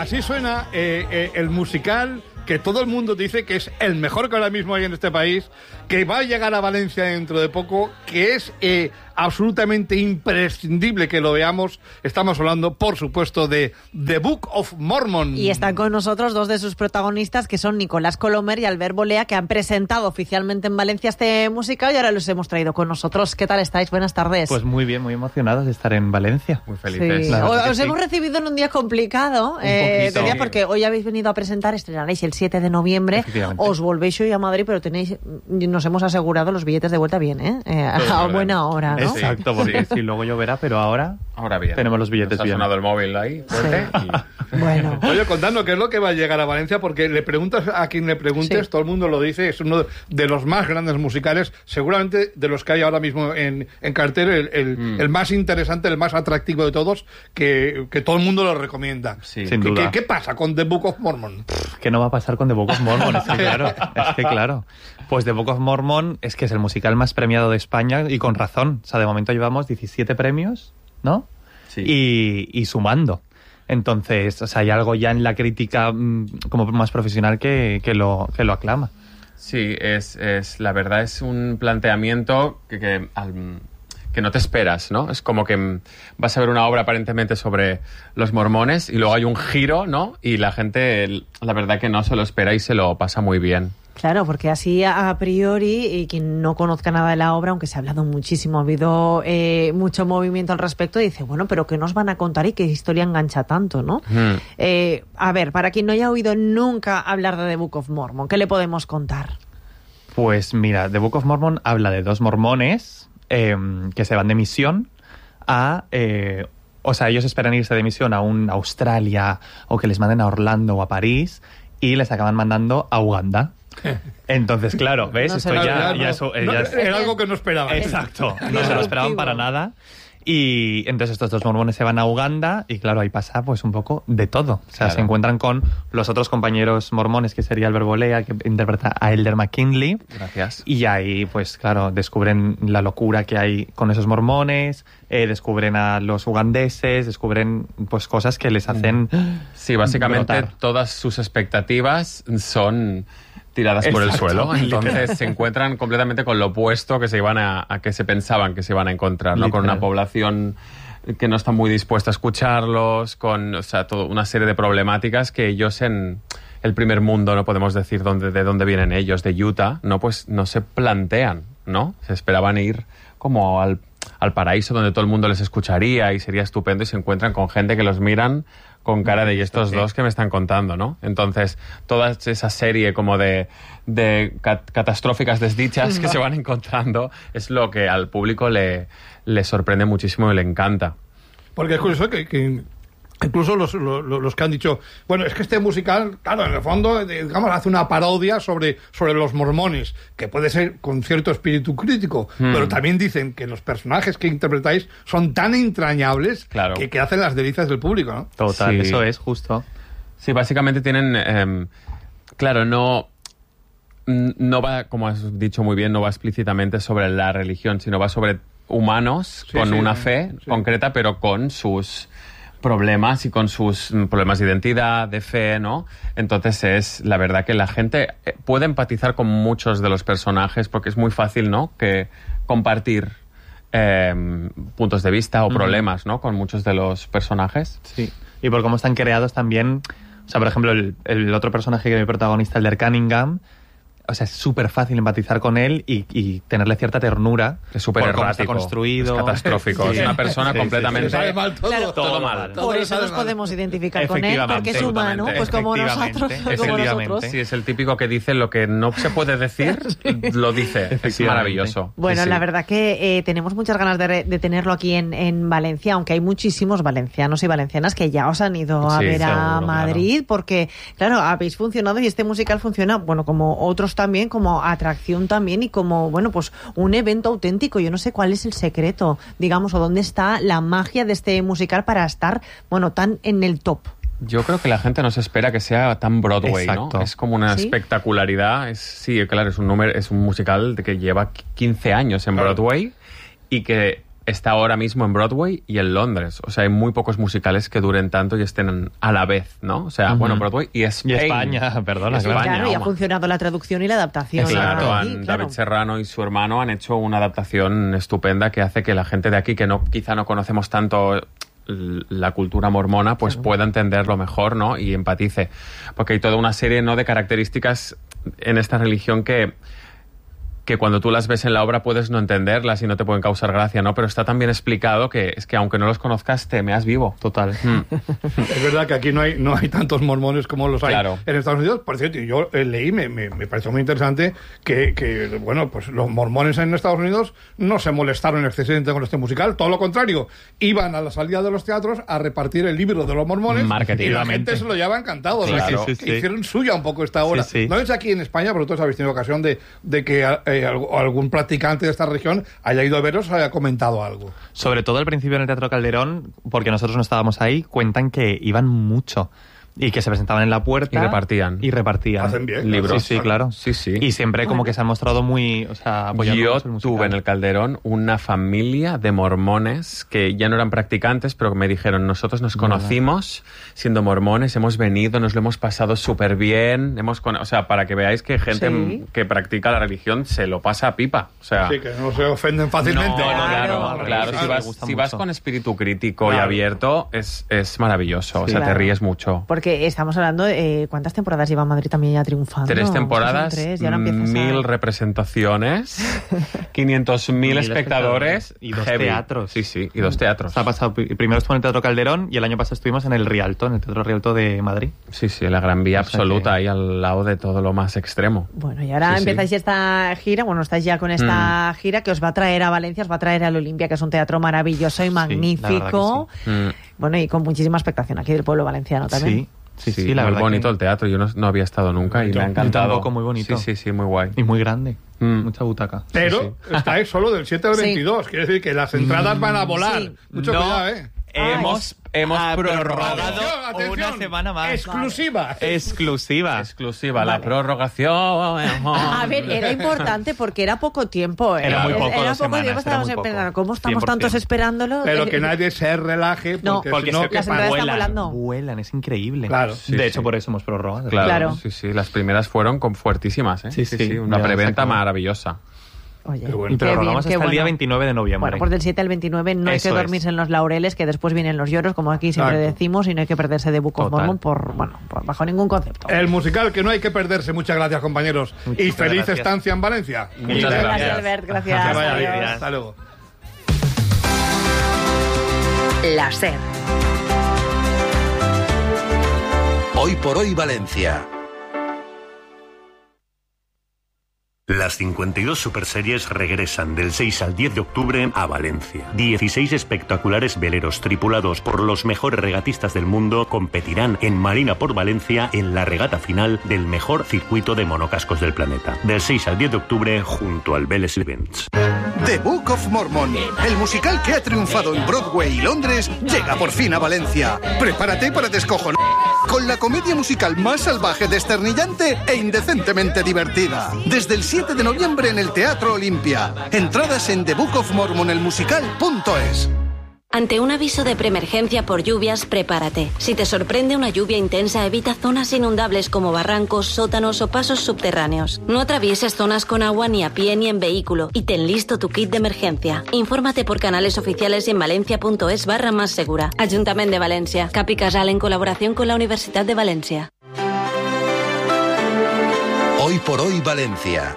Así suena el musical que todo el mundo dice que es el mejor que ahora mismo hay en este país, que va a llegar a Valencia dentro de poco, que es absolutamente imprescindible que lo veamos. Estamos hablando, por supuesto, de The Book of Mormon. Y están con nosotros dos de sus protagonistas, que son Nicolás Colomer y Albert Bolea, que han presentado oficialmente en Valencia este musical y ahora los hemos traído con nosotros. ¿Qué tal estáis? Buenas tardes. Pues muy bien, muy emocionados de estar en Valencia. Muy felices. Sí. Os hemos recibido en un día complicado, poquito. porque hoy habéis venido a presentar, estrenaréis el 7 de noviembre, os volvéis hoy a Madrid, pero nos hemos asegurado los billetes de vuelta bien, a buena hora, ¿no? Exacto, porque sí, luego lloverá, pero ahora bien. Tenemos los billetes Nos bien. ha sonado el móvil ahí, fuerte, Bueno. Oye, contadnos qué es lo que va a llegar a Valencia, porque le preguntas a quien le preguntes, todo el mundo lo dice, es uno de los más grandes musicales, seguramente de los que hay ahora mismo en cartel, el más interesante, el más atractivo de todos, que todo el mundo lo recomienda. Sí. Sin duda. ¿Qué pasa con The Book of Mormon? ¿Qué no va a pasar con The Book of Mormon? Es que claro. Pues The Book of Mormon es que es el musical más premiado de España y con razón. O sea, de momento llevamos 17 premios, ¿no? Sí. Y sumando. Entonces, o sea, hay algo ya en la crítica como más profesional que lo aclama. Sí, la verdad es un planteamiento que no te esperas, ¿no? Es como que vas a ver una obra aparentemente sobre los mormones y luego hay un giro, ¿no? Y la gente, la verdad que no se lo espera y se lo pasa muy bien. Claro, porque así a priori, y quien no conozca nada de la obra, aunque se ha hablado muchísimo, ha habido mucho movimiento al respecto, dice, bueno, pero ¿qué nos van a contar y qué historia engancha tanto, no? A ver, para quien no haya oído nunca hablar de The Book of Mormon, ¿qué le podemos contar? Pues mira, The Book of Mormon habla de dos mormones que se van de misión a... o sea, ellos esperan irse de misión a Australia o que les manden a Orlando o a París y les acaban mandando a Uganda. Entonces, claro, ¿ves? No Esto se lo Era algo que no esperaba. Exacto, no se lo esperaban para nada. Y entonces estos dos mormones se van a Uganda y claro, ahí pasa pues un poco de todo. O sea, se encuentran con los otros compañeros mormones, que sería Albert Bolea, que interpreta a Elder McKinley. Gracias. Y ahí, pues claro, descubren la locura que hay con esos mormones, descubren a los ugandeses, descubren pues cosas que les hacen... Sí, básicamente brotar. Todas sus expectativas son tiradas por el suelo. Entonces se encuentran completamente con lo opuesto que se iban a que se pensaban que se iban a encontrar, ¿no? Con una población que no está muy dispuesta a escucharlos, con, o sea, toda una serie de problemáticas que ellos en el primer mundo, no podemos decir de dónde vienen ellos, de Utah, no, pues no se plantean, ¿no? Se esperaban ir como al paraíso donde todo el mundo les escucharía y sería estupendo, y se encuentran con gente que los miran con cara de, ¿y estos dos que me están contando, no? Entonces, toda esa serie como de catastróficas desdichas que se van encontrando es lo que al público le sorprende muchísimo y le encanta. Porque es curioso que incluso los que han dicho, bueno, es que este musical, claro, en el fondo, digamos, hace una parodia sobre los mormones, que puede ser con cierto espíritu crítico, pero también dicen que los personajes que interpretáis son tan entrañables que hacen las delicias del público, ¿no? Total, Sí. eso es, justo. Sí, básicamente tienen... claro, no va, como has dicho muy bien, no va explícitamente sobre la religión, sino va sobre humanos con una fe concreta, pero con sus problemas y con sus problemas de identidad, de fe, ¿no? Entonces es la verdad que la gente puede empatizar con muchos de los personajes porque es muy fácil, ¿no? Que compartir puntos de vista o problemas, ¿no? Con muchos de los personajes. Sí, y por cómo están creados también. O sea, por ejemplo, el otro personaje que es mi protagonista, el de Cunningham, o sea, es súper fácil empatizar con él y tenerle cierta ternura. Es súper por cómo errático, está construido. es catastrófico. Sí. Es una persona completamente... Sabe mal todo. Claro, todo mal. Por eso nos podemos identificar con él, porque es humano, pues como nosotros. Sí, es el típico que dice lo que no se puede decir, lo dice. Es maravilloso. Bueno, Sí. la verdad que tenemos muchas ganas de tenerlo aquí en Valencia, aunque hay muchísimos valencianos y valencianas que ya os han ido a Sí, ver a seguro, Madrid, porque, claro, habéis funcionado y este musical funciona, bueno, como otros también, como atracción también y como, bueno, pues un evento auténtico. Yo no sé cuál es el secreto, digamos, o dónde está la magia de este musical para estar, bueno, tan en el top. Yo creo que la gente no se espera que sea tan Broadway, Exacto. ¿no? Es como una espectacularidad. Sí, claro, es un musical que lleva 15 años en Broadway y que está ahora mismo en Broadway y en Londres. O sea, hay muy pocos musicales que duren tanto y estén a la vez, ¿no? O sea, bueno, Broadway y Spain. Y España, perdona. España, claro, y ha funcionado la traducción y la adaptación. Exacto, Claro. David Serrano y su hermano han hecho una adaptación estupenda que hace que la gente de aquí, que quizá no conocemos tanto la cultura mormona, pues pueda entenderlo mejor, ¿no? Y empatice. Porque hay toda una serie, ¿no?, de características en esta religión que cuando tú las ves en la obra puedes no entenderlas y no te pueden causar gracia, ¿no? Pero está tan bien explicado que es que aunque no los conozcas, te meas vivo. Total. Es verdad que aquí no hay tantos mormones como los hay Claro. en Estados Unidos. Por cierto, yo leí, me pareció muy interesante que, bueno, pues los mormones en Estados Unidos no se molestaron excesivamente con este musical. Todo lo contrario, iban a la salida de los teatros a repartir el libro de los mormones y la gente se lo llevaba encantado. O sea, Claro. que hicieron suya un poco esta obra. Sí, sí. No es aquí en España, pero vosotros habéis tenido ocasión de que algún practicante de esta región haya ido a veros o haya comentado algo. Sobre todo al principio en el Teatro Calderón, porque nosotros no estábamos ahí, cuentan que iban mucho y que se presentaban en la puerta Y repartían. Hacen bien. Libros. Sí, claro. Sí, sí. Y siempre como que se han mostrado muy... O sea, apoyando Yo mucho el musical. tuve en el Calderón una familia de mormones que ya no eran practicantes, pero que me dijeron, nosotros nos conocimos siendo mormones, hemos venido, nos lo hemos pasado súper bien, o sea, para que veáis que gente Sí. que practica la religión se lo pasa a pipa. O sea, Sí, que no se ofenden fácilmente. claro. Sí, Si me vas, gusta si vas mucho. con espíritu crítico y Claro. abierto, es maravilloso. O sea, Claro. te ríes mucho. Porque estamos hablando de cuántas temporadas lleva Madrid también ya triunfando. 3 temporadas, Son 3, y ahora empiezas 1000 a... representaciones, 500.000 1000 espectadores y 2 heavy. teatros. Sí, y 2 teatros. Ha pasado, primero estuvo en el Teatro Calderón y el año pasado estuvimos en el Rialto, en el Teatro Rialto de Madrid. Sí, la Gran Vía O sea absoluta, que- ahí al lado de todo lo más extremo. Bueno, y ahora Sí, sí. empezáis esta gira, bueno, estáis ya con esta gira que os va a traer a Valencia, os va a traer al Olimpia, que es un teatro maravilloso y magnífico. verdad Bueno, y con muchísima expectación aquí del pueblo valenciano también. Sí, muy la verdad bonito que- el teatro. Yo no había estado nunca y me ha Yo encantado. tampoco, muy bonito. Sí, muy guay. Y muy grande. Mm. Mucha butaca. Pero estáis solo del 7 al Sí. 22. Quiere decir que las entradas van a volar. Sí. Mucho No. cuidado, ¿eh? Hemos prorrogado. Atención, una semana más. Exclusiva. Exclusiva. Exclusiva, la Vale. prorrogación. A ver, era importante porque era poco tiempo. Era muy poco, Era 2 poco tiempo, semanas, estábamos era muy esperando. poco. ¿Cómo estamos 100%. tantos esperándolo? Pero que nadie se relaje No, porque, si no, se las entradas están vuelan, volando. vuelan, es increíble. Claro. Sí, de hecho, sí. por eso hemos prorrogado. Claro, Claro. sí. Las primeras fueron fuertísimas, ¿eh? Sí, Una ya, preventa exacto. maravillosa. Oye, Qué bueno. Y prorrogamos bien, hasta qué el día bueno. 29 de noviembre. Bueno, pues del 7 al 29 no hay Eso que es. dormirse en los laureles, que después vienen los lloros, como aquí siempre Exacto. decimos, y no hay que perderse de Book of Total. Mormon por bajo ningún concepto. El musical que no hay que perderse. Muchas gracias, compañeros. Y Muchísimas feliz gracias. estancia en Valencia. Muchas Gracias, gracias. Albert, gracias. Que vaya Adiós. bien. Hasta luego. La SER. Hoy por hoy Valencia. Las 52 superseries regresan del 6 al 10 de octubre a Valencia. 16 espectaculares veleros tripulados por los mejores regatistas del mundo competirán en Marina por Valencia en la regata final del mejor circuito de monocascos del planeta. Del 6 al 10 de octubre junto al Vélez Events. The Book of Mormon, el musical que ha triunfado en Broadway y Londres, llega por fin a Valencia. Prepárate para descojonar con la comedia musical más salvaje, desternillante e indecentemente divertida. Desde el 7 de noviembre en el Teatro Olimpia. Entradas en thebookofmormonelmusical.es. Ante un aviso de preemergencia por lluvias, prepárate. Si te sorprende una lluvia intensa, evita zonas inundables como barrancos, sótanos o pasos subterráneos. No atravieses zonas con agua ni a pie ni en vehículo y ten listo tu kit de emergencia. Infórmate por canales oficiales y en valencia.es/más segura. Ayuntamiento de Valencia. Capi Casal en colaboración con la Universidad de Valencia. Hoy por hoy Valencia.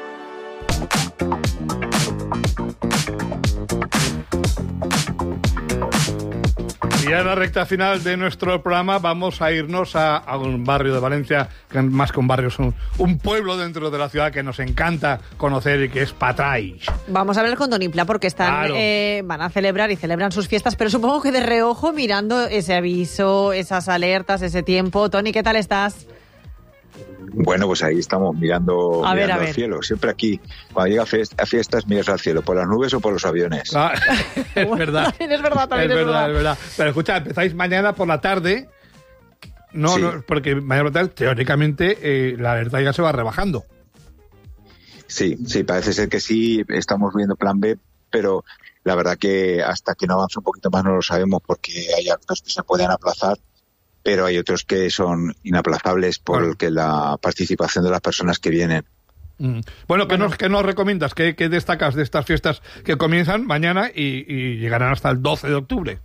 Y a la recta final de nuestro programa vamos a irnos a un barrio de Valencia, que más que un barrio es un pueblo dentro de la ciudad que nos encanta conocer y que es Patrais. Vamos a hablar con Don Impla porque están, Claro. van a celebrar y celebran sus fiestas, pero supongo que de reojo mirando ese aviso, esas alertas, ese tiempo. Tony, ¿qué tal estás? Bueno, pues ahí estamos mirando, A ver, mirando a al ver. cielo. Siempre aquí, cuando llega a fiestas, miras al cielo, por las nubes o por los aviones. Ah, es verdad. También es verdad, también es verdad. Es verdad. Pero escucha, empezáis mañana por la tarde. No, Sí. no, porque mañana por la tarde, teóricamente, la alerta ya se va rebajando. Sí, parece ser que sí, estamos viendo plan B, pero la verdad que hasta que no avance un poquito más no lo sabemos, porque hay actos que se pueden aplazar, pero hay otros que son inaplazables porque la participación de las personas que vienen. Bueno, ¿qué nos recomiendas? ¿Qué destacas de estas fiestas que comienzan mañana y llegarán hasta el 12 de octubre?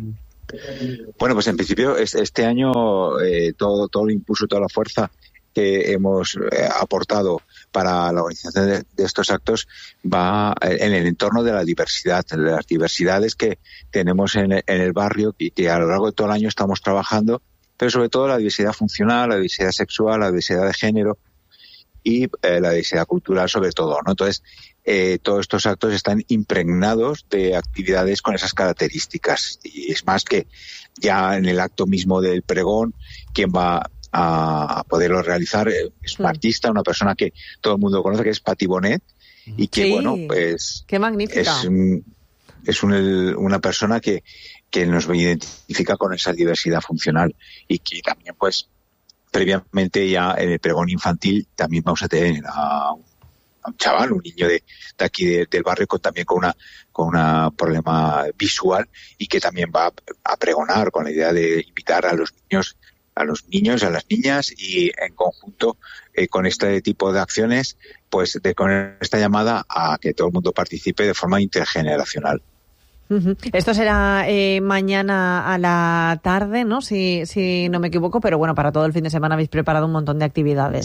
Bueno, pues en principio este año todo el impulso, toda la fuerza que hemos aportado para la organización de estos actos va en el entorno de la diversidad, de las diversidades que tenemos en el barrio y que a lo largo de todo el año estamos trabajando, pero sobre todo la diversidad funcional, la diversidad sexual, la diversidad de género y la diversidad cultural sobre todo, ¿no? Entonces, todos estos actos están impregnados de actividades con esas características. Y es más que ya en el acto mismo del pregón, quien va a poderlo realizar es un artista, una persona que todo el mundo conoce, que es Patti Bonet, y que, bueno, pues... ¡Qué magnífica! Es una persona que nos identifica con esa diversidad funcional y que también, pues, previamente ya en el pregón infantil también vamos a tener a un chaval, un niño de aquí del barrio también con una problema visual y que también va a pregonar con la idea de invitar a los niños, a las niñas y en conjunto con este tipo de acciones, pues con esta llamada a que todo el mundo participe de forma intergeneracional. Esto será mañana a la tarde, ¿no? Si no me equivoco, pero bueno, para todo el fin de semana habéis preparado un montón de actividades.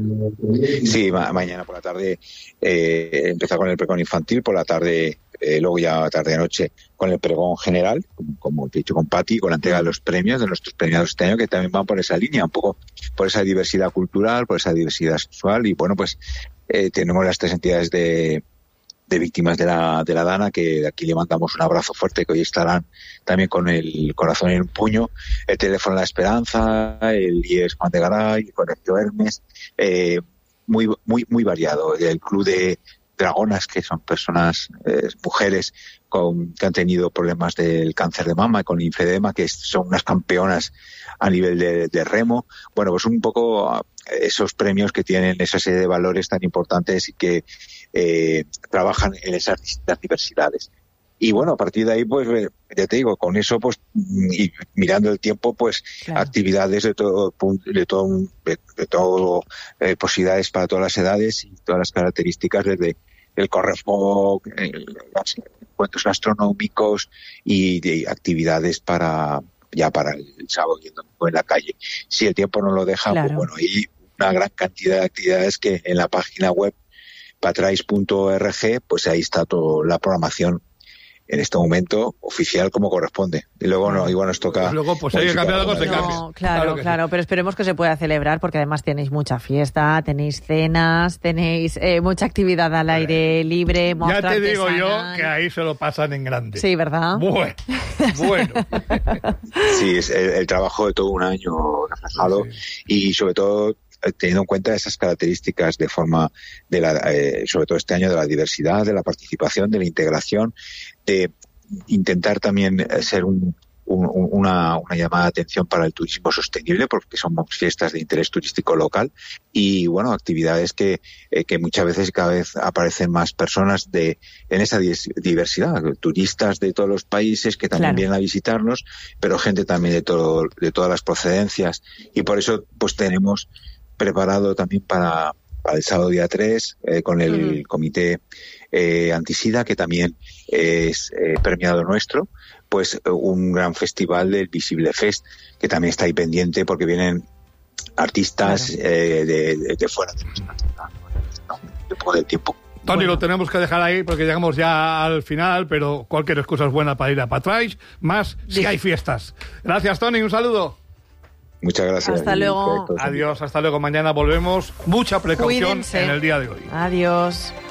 Sí, mañana por la tarde empezar con el pregón infantil, por la tarde, luego ya tarde-noche con el pregón general, como he dicho con Patti, con la entrega de los premios, de nuestros premiados este año, que también van por esa línea, un poco por esa diversidad cultural, por esa diversidad sexual y bueno, pues tenemos las 3 entidades de víctimas de la Dana, que de aquí le mandamos un abrazo fuerte, que hoy estarán también con el corazón en un puño, el Teléfono de la Esperanza, el IES Juan de Garay, el Colegio Hermes, muy variado, el Club de Dragonas, que son personas, mujeres que han tenido problemas del cáncer de mama, con linfedema, que son unas campeonas a nivel de remo. Bueno, pues un poco esos premios que tienen esa serie de valores tan importantes y que trabajan en esas distintas diversidades. Y bueno, a partir de ahí, pues ya te digo, con eso, pues y mirando el tiempo, pues claro, actividades de todo posibilidades para todas las edades y todas las características, desde el correfoc, los encuentros gastronómicos y de actividades para el sábado yendo en la calle. Si el tiempo no lo deja, claro, pues bueno, hay una gran cantidad de actividades que en la página web patrais.org, pues ahí está toda la programación en este momento oficial como corresponde. Y luego igual nos toca... Luego pues hay que cambiar algo, se cambia. No, claro, pero esperemos que se pueda celebrar porque además tenéis mucha fiesta, tenéis cenas, tenéis mucha actividad al aire libre. Ya te digo yo que ahí se lo pasan en grande. Sí, ¿verdad? Bueno. Sí, es el trabajo de todo un año reflejado, sí. Y sobre todo teniendo en cuenta esas características de forma sobre todo este año, de la diversidad, de la participación, de la integración, de intentar también ser una llamada de atención para el turismo sostenible, porque son fiestas de interés turístico local y bueno, actividades que muchas veces cada vez aparecen más personas en esa diversidad, turistas de todos los países que también vienen a visitarnos, pero gente también de todas las procedencias, y por eso pues tenemos preparado también para el sábado día 3 con el comité antisida, que también es premiado nuestro, pues un gran festival del Visible Fest, que también está ahí pendiente porque vienen artistas de fuera de nuestra ciudad, ¿no? Del tiempo. Toni, lo tenemos que dejar ahí porque llegamos ya al final, pero cualquier excusa es buena para ir a Patrais, más si hay fiestas. Gracias, Toni, un saludo. Muchas gracias. Hasta luego. Adiós, hasta luego. Mañana volvemos. Mucha precaución. Cuídense. En el día de hoy. Adiós.